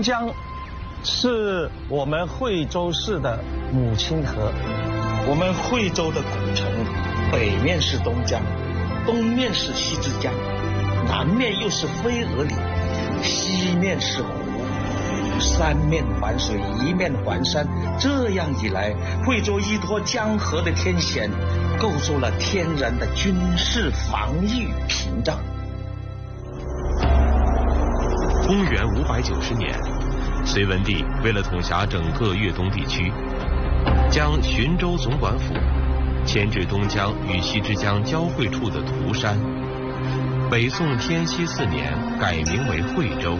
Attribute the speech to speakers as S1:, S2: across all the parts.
S1: 江是我们惠州市的母亲河。
S2: 我们惠州的古城，北面是东江，东面是西之江，南面又是飞鹅岭，西面是湖，三面环水，一面环山。这样一来，惠州依托江河的天险，构筑了天然的军事防御屏障。
S3: 公元590年，隋文帝为了统辖整个粤东地区，将浔州总管府迁至东江与西之江交汇处的涂山。北宋天熙4年改名为惠州。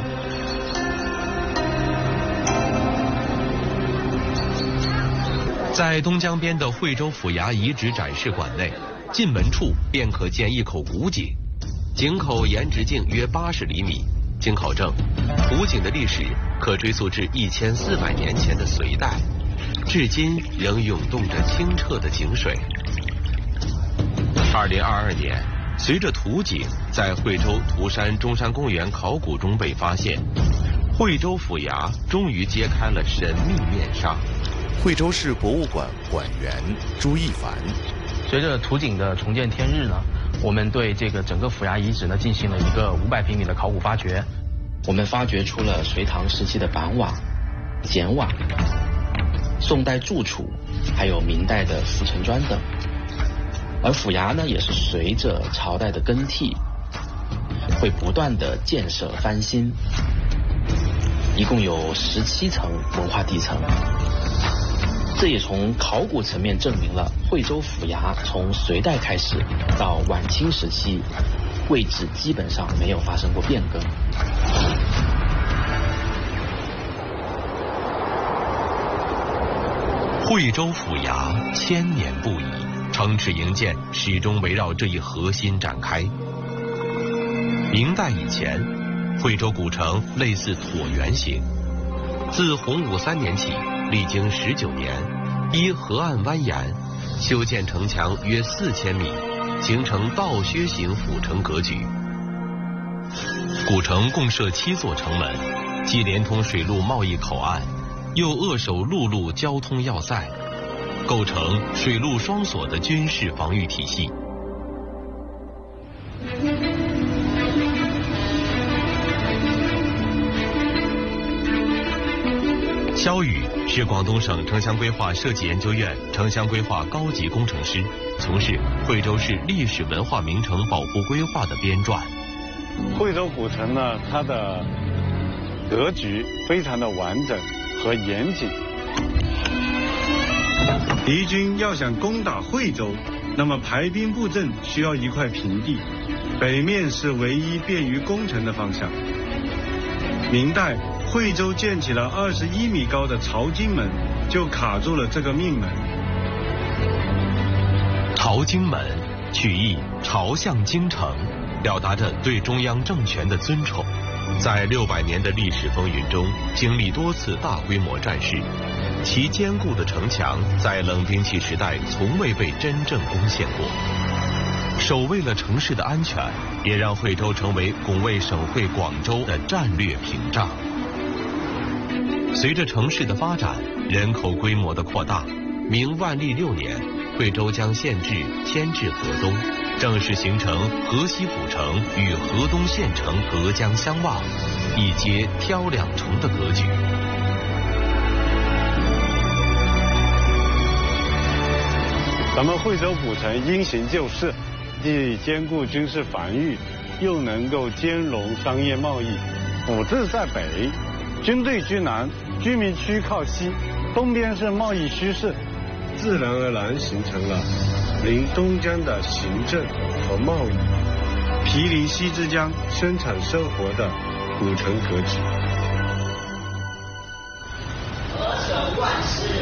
S3: 在东江边的惠州府衙遗址展示馆内，进门处便可见一口古井，井口沿直径约80厘米。经考证，古井的历史可追溯至1400年前的隋代，至今仍涌动着清澈的井水。2022年，随着土井在惠州涂山中山公园考古中被发现，惠州府衙终于揭开了神秘面纱。
S4: 惠州市博物馆馆员朱一凡，
S5: 随着土井的重见天日呢，我们对这个整个府衙遗址呢进行了一个500平米的考古发掘。
S6: 我们发掘出了隋唐时期的板瓦、简瓦、宋代柱础，还有明代的浮尘砖等。而府衙呢，也是随着朝代的更替，会不断的建设翻新，一共有17层文化地层。这也从考古层面证明了惠州府衙从隋代开始到晚清时期，位置基本上没有发生过变更。
S3: 惠州府衙千年不已，城池营建始终围绕这一核心展开。明代以前，惠州古城类似椭圆形，自洪武3年起，历经19年，依河岸蜿蜒，修建城墙约4000米，形成倒靴形府城格局。古城共设7座城门，既连通水陆贸易口岸，又扼守陆路交通要塞，构成水陆双锁的军事防御体系。肖宇是广东省城乡规划设计研究院城乡规划高级工程师，从事惠州市历史文化名城保护规划的编撰。
S7: 惠州古城呢，它的格局非常的完整和严谨。敌军要想攻打惠州，那么排兵布阵需要一块平地，北面是唯一便于攻城的方向。明代惠州建起了21米高的朝京门，就卡住了这个命门。
S3: 朝京门取意朝向京城，表达着对中央政权的尊崇。在600年的历史风云中，经历多次大规模战事，其坚固的城墙在冷兵器时代从未被真正攻陷过。守卫了城市的安全，也让惠州成为拱卫省会广州的战略屏障。随着城市的发展，人口规模的扩大，明万历6年，惠州将县治迁至河东，正式形成河西府城与河东县城隔江相望，一街挑两城的格局。
S7: 咱们惠州古城因形就势，既兼顾军事防御，又能够兼容商业贸易。府治在北，军队居南，居民区靠西，东边是贸易虚市，自然而然形成了临东江的行政和贸易，毗邻西之江生产生活的古城格局。
S8: 和声万世